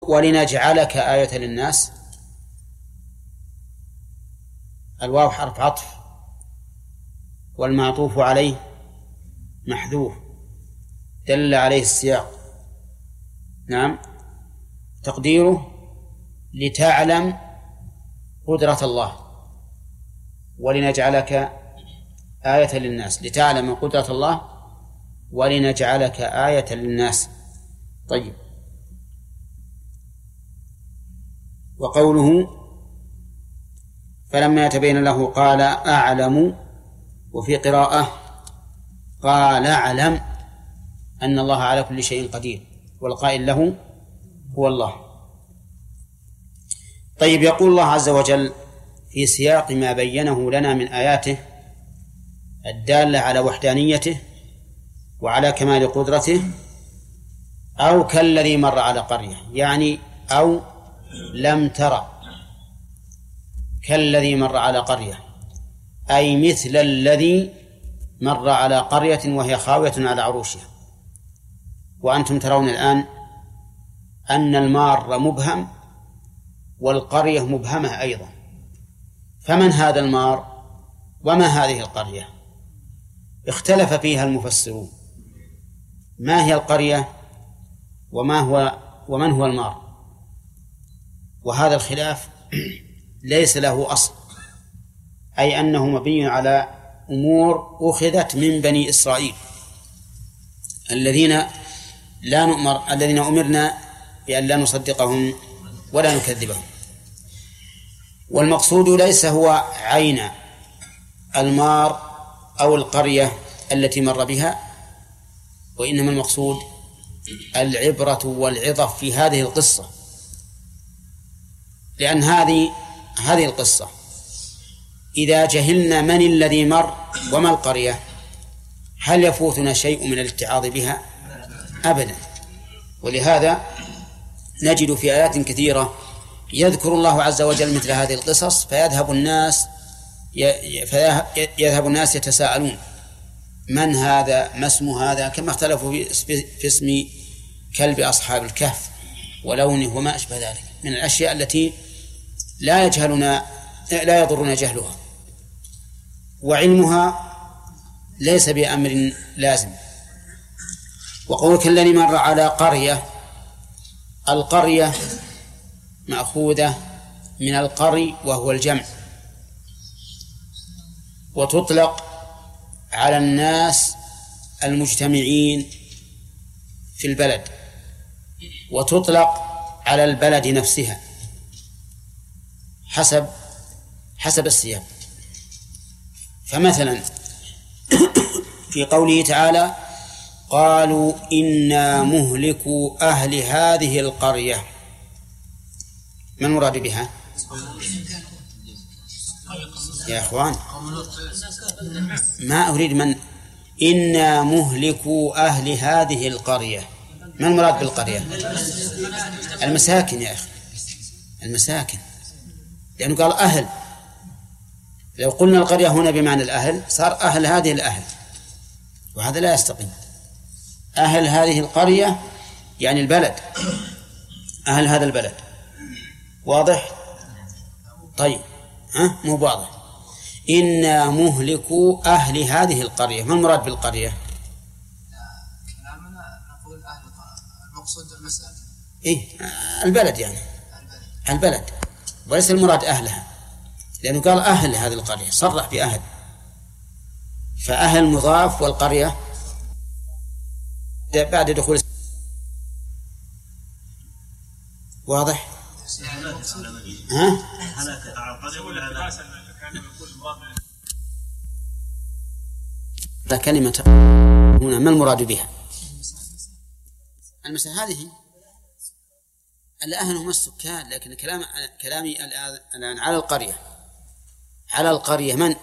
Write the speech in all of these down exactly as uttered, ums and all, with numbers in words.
ولنجعلك آية للناس. الواو حرف عطف والمعطوف عليه محذوف دل عليه السياق. نعم، تقديره لتعلم قدرة الله، ولنجعلك آية للناس، لتعلم قدرة الله ولنجعلك آية للناس. طيب، وقوله فلما يتبين له قال أعلم، وفي قراءة قال أعلم أن الله على كل شيء قدير، والقائل له هو الله. طيب، يقول الله عز وجل في سياق ما بينه لنا من آياته الدالة على وحدانيته وعلى كمال قدرته: أو كالذي مر على قرية، يعني أو لم ترى كالذي مر على قرية، أي مثل الذي مر على قرية وهي خاوية على عروشها. وأنتم ترون الآن أن المار مبهم والقرية مبهمة أيضا، فمن هذا المار وما هذه القرية؟ اختلف فيها المفسرون، ما هي القرية وما هو ومن هو المار؟ وهذا الخلاف ليس له أصل، أي أنه مبني على أمور أخذت من بني إسرائيل الذين لا نؤمر الذين أمرنا بأن لا نصدقهم ولا نكذبهم. والمقصود ليس هو عين المار أو القرية التي مر بها، وإنما المقصود العبرة والعظة في هذه القصة، لأن هذه هذه القصة إذا جهلنا من الذي مر وما القرية هل يفوتنا شيء من الاتعاظ بها؟ أبدا. ولهذا نجد في آيات كثيرة يذكر الله عز وجل مثل هذه القصص فيذهب الناس فيذهب الناس يتساءلون من هذا، ما اسم هذا، كما اختلفوا في اسم كلب أصحاب الكهف ولونه وما أشبه ذلك من الأشياء التي لا يجهلنا لا يضرنا جهلها، وعلمها ليس بأمر لازم. وقولك الذي مر على قرية، القرية مأخوذة من القري وهو الجمع، وتطلق على الناس المجتمعين في البلد، وتطلق على البلد نفسها حسب حسب السياق. فمثلا في قوله تعالى قالوا إنا مهلكوا أهل هذه القرية، ما المراد بها يا أخوان؟ ما أريد من إنا مهلكوا أهل هذه القرية، ما المراد بالقرية؟ المساكن يا أخي، المساكن، لأنه قال أهل. لو قلنا القرية هنا بمعنى الأهل صار أهل هذه الأهل، وهذا لا يستقيم. أهل هذه القرية يعني البلد، أهل هذا البلد. واضح؟ طيب، ها مو واضح؟ إنا مهلكوا أهل هذه القرية، ما المراد بالقرية؟ كلامنا نقول أهل المقصود المسألة إيه البلد، يعني البلد، وليس المراد أهلها، لأنه قال أهل هذه القرية صرح بأهل، فأهل مضاف والقرية بعد دخول. واضح؟ ها؟ لا كلمة هنا ما المراد بها؟ المسألة هذه الأهل هم السكان، لكن كلام كلامي الآن على القرية، على القرية من؟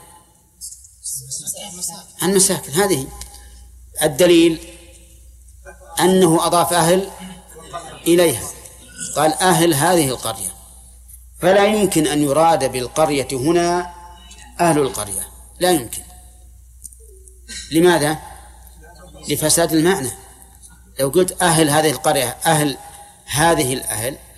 المساكن. هذه الدليل أنه أضاف أهل إليها، قال أهل هذه القرية، فلا يمكن أن يراد بالقرية هنا أهل القرية، لا يمكن. لماذا؟ لفساد المعنى. لو قلت أهل هذه القرية أهل هذه الأهل